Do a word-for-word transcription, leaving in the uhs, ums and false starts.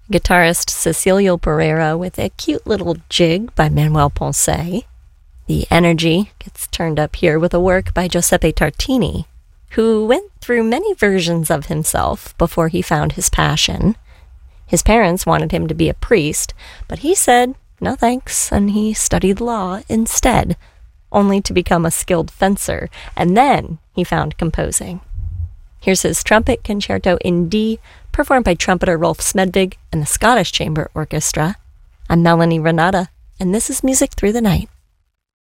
Guitarist Cecilio Pereira with a cute little jig by Manuel Ponce. The energy gets turned up here with a work by Giuseppe Tartini, who went through many versions of himself before he found his passion. His parents wanted him to be a priest, but he said no thanks, and he studied law instead, only to become a skilled fencer, and then he found composing. Here's his Trumpet Concerto in D, performed by trumpeter Rolf Smedvig and the Scottish Chamber Orchestra. I'm Melanie Renata, and this is Music Through the Night.